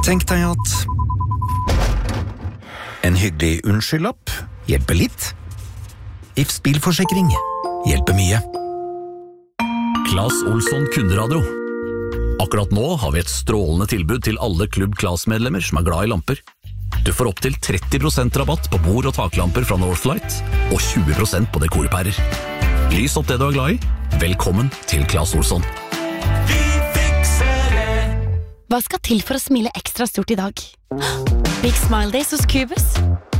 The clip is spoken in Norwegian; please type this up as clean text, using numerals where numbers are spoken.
Tenk deg at en hyggelig unnskyldlapp hjelper litt. Ifs bilforsikring hjelper mye. Claes Olsson Kunderadio. Akkurat nå har vi et strålende tilbud til alle Klubb Claes-medlemmer som er glad i lamper. Du får opp til 30% rabatt på bord- og taklamper fra Northlight, og 20% på dekorpærer. Lys opp det du er glad i. Velkommen til Claes Olsson. Vi fikser det. Hva skal til for å smile ekstra stort i dag? Big Smile Days hos Cubus.